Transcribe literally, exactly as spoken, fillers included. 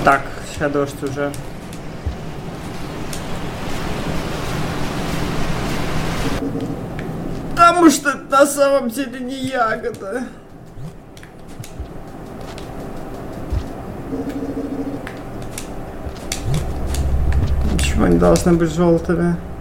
Так, сейчас дождь уже. Потому что это на самом деле не ягода. Почему они должны быть желтыми?